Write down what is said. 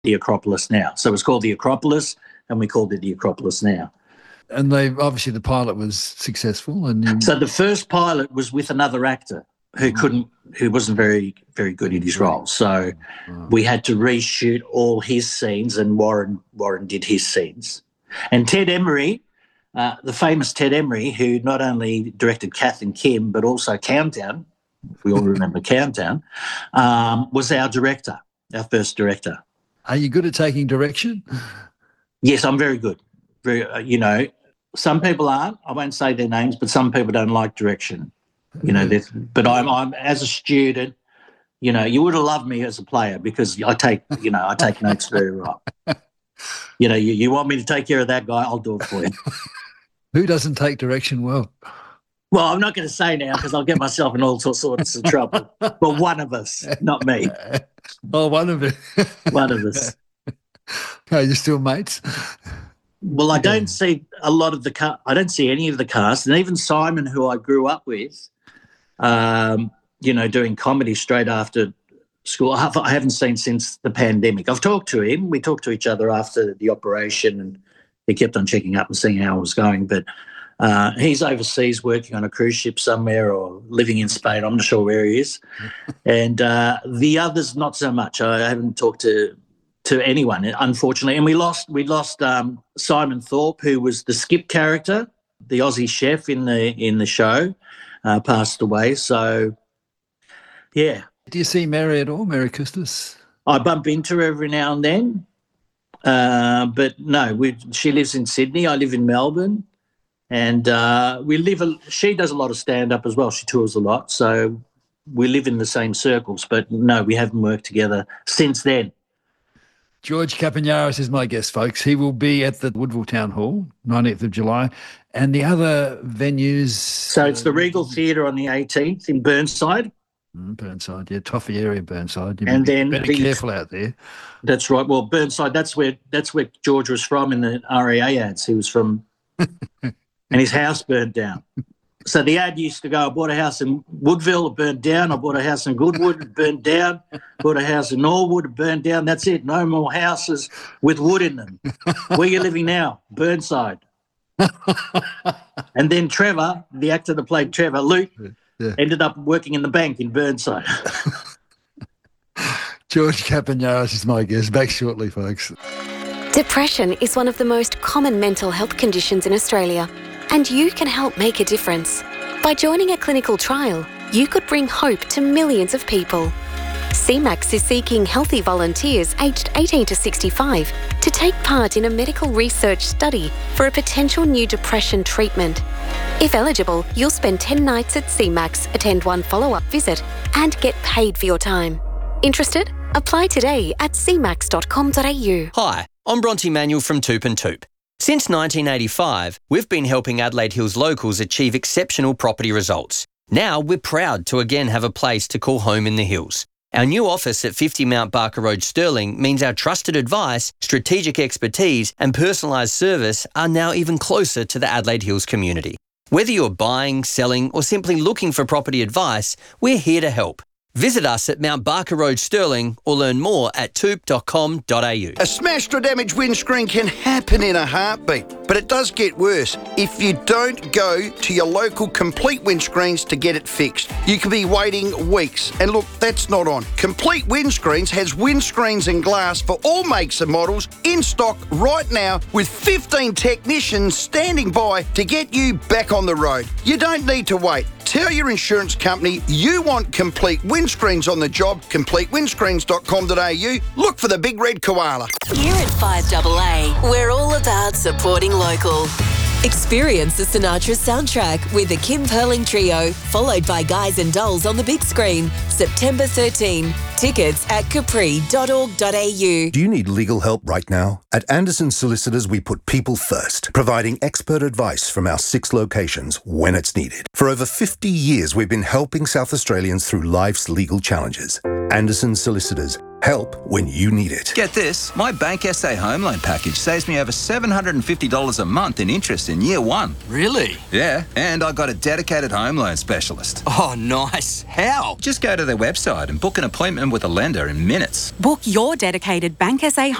the Acropolis now. So it's called the Acropolis, and we called it the Acropolis now. And obviously the pilot was successful. So the first pilot was with another actor who wasn't very, very good in his role. So we had to reshoot all his scenes, and Warren did his scenes. And Ted Emery, the famous Ted Emery, who not only directed Kath and Kim, but also Countdown, if we all remember Countdown, was our director, our first director. Are you good at taking direction? Yes, I'm very good. Very, some people aren't. I won't say their names, but some people don't like direction. But I'm as a student, you would have loved me as a player because I take notes very well. You want me to take care of that guy, I'll do it for you. Who doesn't take direction well? Well, I'm not going to say now because I'll get myself in all sorts of trouble. But one of us, not me. Oh, one of it. One of us. Are you still mates? Well, I don't see a lot of I don't see any of the cast, and even Simon, who I grew up with, doing comedy straight after school. I haven't seen since the pandemic. I've talked to him. We talked to each other after the operation, and he kept on checking up and seeing how I was going. But he's overseas working on a cruise ship somewhere or living in Spain. I'm not sure where he is. And the others, not so much. I haven't talked to anyone, unfortunately. And we lost Simon Thorpe, who was the Skip character, the Aussie chef in the show, passed away. So, yeah. Do you see Mary at all, Mary Custis? I bump into her every now and then. But no, she lives in Sydney. I live in Melbourne. And she does a lot of stand-up as well. She tours a lot. So we live in the same circles. But no, we haven't worked together since then. George Kapanaris is my guest, folks. He will be at the Woodville Town Hall, 19th of July. And the other venues... So it's the Regal Theatre on the 18th in Burnside. Burnside, yeah, toughy area, Burnside. And then better careful out there. That's right. Well, Burnside, that's where George was from in the REA ads. He was from... and his house burned down. So the ad used to go, I bought a house in Woodville, it burned down. I bought a house in Goodwood, it burned down. Bought a house in Norwood, it burned down. That's it. No more houses with wood in them. Where are you living now? Burnside. And then Trevor, the actor that played Trevor, Luke, ended up working in the bank in Burnside. George Kapanaris is my guest. Back shortly, folks. Depression is one of the most common mental health conditions in Australia, and you can help make a difference. By joining a clinical trial, you could bring hope to millions of people. CMAX is seeking healthy volunteers aged 18 to 65 to take part in a medical research study for a potential new depression treatment. If eligible, you'll spend 10 nights at CMAX, attend one follow-up visit, and get paid for your time. Interested? Apply today at cmax.com.au. Hi, I'm Bronte Manuel from Toop and Toop. Since 1985, we've been helping Adelaide Hills locals achieve exceptional property results. Now we're proud to again have a place to call home in the hills. Our new office at 50 Mount Barker Road, Stirling, means our trusted advice, strategic expertise and personalised service are now even closer to the Adelaide Hills community. Whether you're buying, selling or simply looking for property advice, we're here to help. Visit us at Mount Barker Road, Stirling, or learn more at toop.com.au. A smashed or damaged windscreen can happen in a heartbeat, but it does get worse if you don't go to your local Complete Windscreens to get it fixed. You could be waiting weeks, and look, that's not on. Complete Windscreens has windscreens and glass for all makes and models in stock right now, with 15 technicians standing by to get you back on the road. You don't need to wait. Tell your insurance company you want Complete Windscreens on the job. CompleteWindscreens.com.au. Look for the big red koala. Here at 5AA, we're all about supporting local. Experience the Sinatra soundtrack with the Kim Perling Trio, followed by Guys and Dolls on the big screen, September 13. Tickets at capri.org.au. Do you need legal help right now? At Anderson Solicitors, we put people first, providing expert advice from our 6 locations when it's needed. For over 50 years, we've been helping South Australians through life's legal challenges. Anderson Solicitors, Help when you need it. Get this, my Bank SA home loan package saves me over $750 a month in interest in year one. Really? Yeah, and I got a dedicated home loan specialist. Oh, nice. How? Just go to their website and book an appointment with a lender in minutes. Book your dedicated Bank SA